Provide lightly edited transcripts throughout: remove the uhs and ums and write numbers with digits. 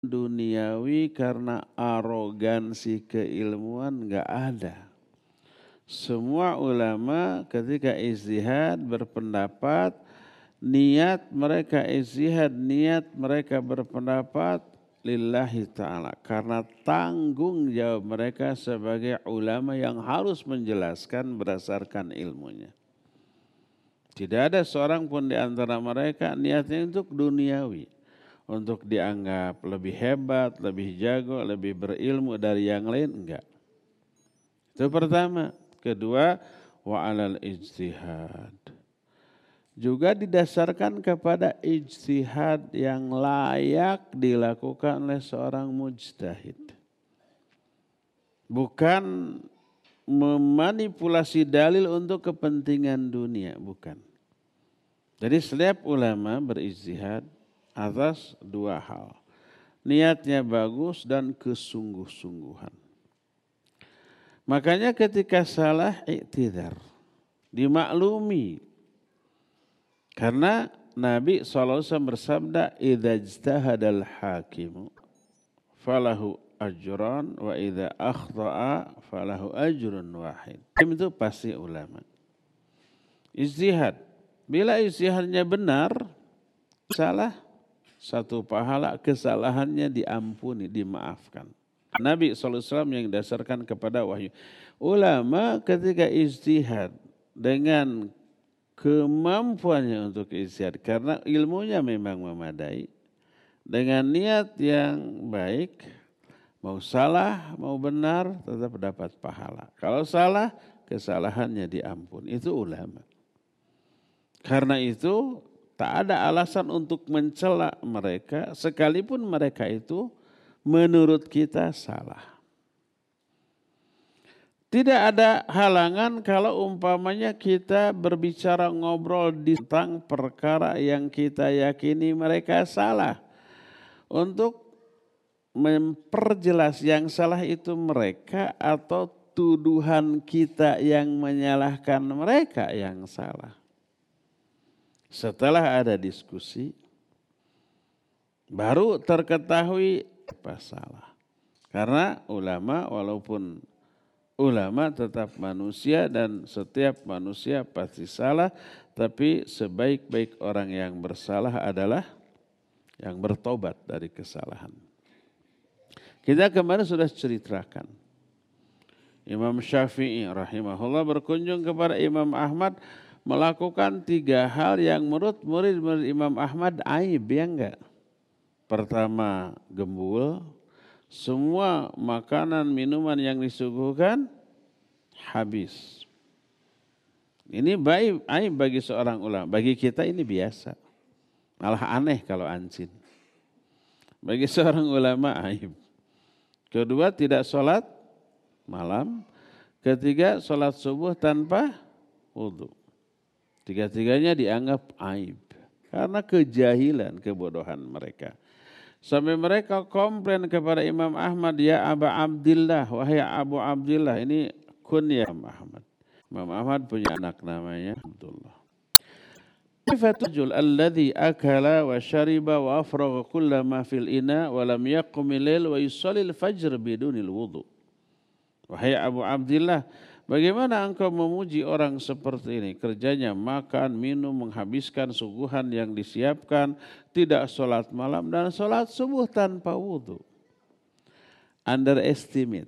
duniawi karena arogansi keilmuan nggak ada. Semua ulama ketika ijtihad berpendapat, niat mereka ijtihad, niat mereka berpendapat lillahi ta'ala. Karena tanggung jawab mereka sebagai ulama yang harus menjelaskan berdasarkan ilmunya. Tidak ada seorang pun di antara mereka niatnya untuk duniawi. Untuk dianggap lebih hebat, lebih jago, lebih berilmu dari yang lain, enggak. Itu pertama. Kedua, wa'alal ijtihad. Juga didasarkan kepada ijtihad yang layak dilakukan oleh seorang mujtahid. Bukan memanipulasi dalil untuk kepentingan dunia, bukan. Jadi setiap ulama berijtihad atas dua hal. Niatnya bagus dan kesungguh-sungguhan. Makanya ketika salah i'tidhar, dimaklumi. Karena Nabi SAW bersabda, idza ijtahadal hakimu falahu ajran wa idza akhta'a falahu ajrun wahid. Itu pasti ulama. Ijtihad. Bila ijtihadnya benar, salah, satu pahala, kesalahannya diampuni, dimaafkan. Nabi SAW yang dasarkan kepada wahyu. Ulama ketika ijtihad dengan kemampuannya untuk ijtihad, karena ilmunya memang memadai, dengan niat yang baik, mau salah, mau benar, tetap dapat pahala. Kalau salah, kesalahannya diampuni. Itu ulama. Karena itu tak ada alasan untuk mencela mereka, sekalipun mereka itu menurut kita salah. Tidak ada halangan kalau umpamanya kita berbicara ngobrol tentang perkara yang kita yakini mereka salah. Untuk memperjelas yang salah itu mereka atau tuduhan kita yang menyalahkan mereka yang salah. Setelah ada diskusi, baru terketahui apa salah. Karena ulama walaupun ulama tetap manusia dan setiap manusia pasti salah, tapi sebaik-baik orang yang bersalah adalah yang bertobat dari kesalahan. Kita kemarin sudah ceritakan. Imam Syafi'i rahimahullah berkunjung kepada Imam Ahmad melakukan 3 hal yang menurut murid-murid Imam Ahmad aib, ya enggak? Pertama, gembul. Semua makanan, minuman yang disuguhkan habis. Ini aib bagi seorang ulama. Bagi kita ini biasa. Malah aneh kalau ancin. Bagi seorang ulama aib. Kedua, tidak sholat malam. Ketiga, sholat subuh tanpa wudu. Tiga-tiganya dianggap aib. Karena kejahilan, kebodohan mereka. Sampai mereka komplain kepada Imam Ahmad, ya Aba Abdillah, wahai Abu Abdillah, ini kunyah Imam Ahmad. Imam Ahmad punya anak namanya Abdullah. Kifatul alladhi akala wa syariba wa afraga kulla ma fil ina wa lam yaqumil lail wa yusallil fajr bidunil wudu. Wahai Abu Abdillah, bagaimana engkau memuji orang seperti ini? Kerjanya makan, minum, menghabiskan suguhan yang disiapkan, tidak sholat malam dan sholat subuh tanpa wudu. Underestimate.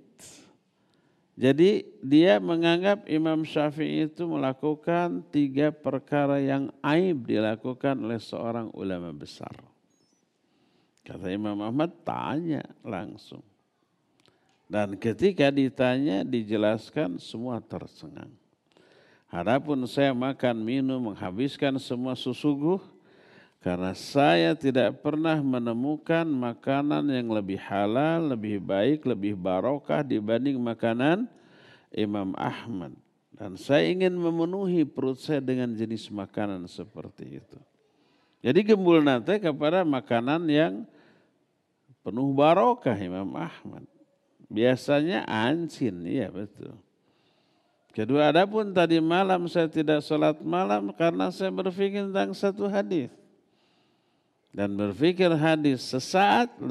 Jadi dia menganggap Imam Syafi'i itu melakukan 3 perkara yang aib dilakukan oleh seorang ulama besar. Kata Imam Ahmad, tanya langsung. Dan ketika ditanya, dijelaskan, semua tercengang. Adapun saya makan, minum, menghabiskan semua sesuguh, karena saya tidak pernah menemukan makanan yang lebih halal, lebih baik, lebih barokah dibanding makanan Imam Ahmad. Dan saya ingin memenuhi perut saya dengan jenis makanan seperti itu. Jadi gembul nate kepada makanan yang penuh barokah Imam Ahmad. Biasanya ancin, iya betul. Kedua, adapun tadi malam saya tidak sholat malam karena saya berpikir tentang satu hadis. Dan berpikir hadis sesaat